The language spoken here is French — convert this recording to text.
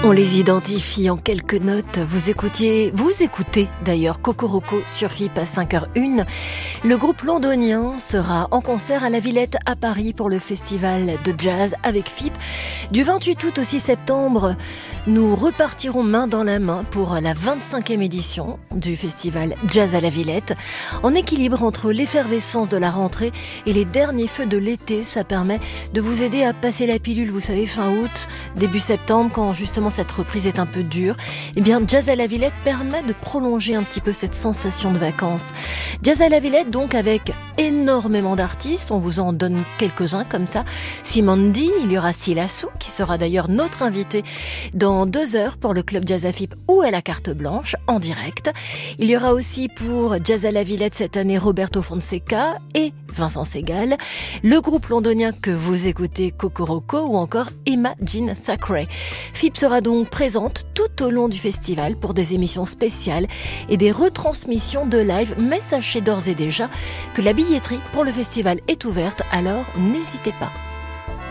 On les identifie en quelques notes. Vous écoutez d'ailleurs Cocoroco sur FIP à 5h01. Le groupe londonien sera en concert à la Villette à Paris pour le festival de jazz avec FIP. Du 28 août au 6 septembre, nous repartirons main dans la main pour la 25e édition du festival Jazz à la Villette. En équilibre entre l'effervescence de la rentrée et les derniers feux de l'été, ça permet de vous aider à passer la pilule, vous savez, fin août, début septembre, quand justement cette reprise est un peu dure. Eh bien, Jazz à la Villette permet de prolonger un petit peu cette sensation de vacances. Jazz à la Villette, donc, avec énormément d'artistes. On vous en donne quelques-uns comme ça. Simondi, il y aura Silassou, qui sera d'ailleurs notre invité dans 2 heures pour le Club Jazz à FIP ou à la carte blanche, en direct. Il y aura aussi pour Jazz à la Villette cette année Roberto Fonseca et Vincent Segal, le groupe londonien que vous écoutez, Cocoroco, ou encore Emma Jean Thackeray. FIP sera donc présente tout au long du festival pour des émissions spéciales et des retransmissions de live, mais sachez d'ores et déjà que la billetterie pour le festival est ouverte, alors n'hésitez pas.